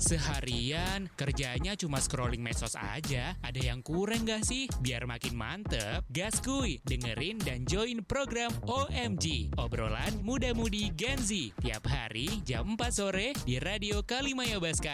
Seharian kerjanya cuma scrolling medsos aja. Ada yang kurang gak sih? Biar makin mantep, gas kuy, dengerin dan join program OMG, obrolan muda-mudi Gen Z, tiap hari jam 4 sore di Radio Kalimaya Baskara.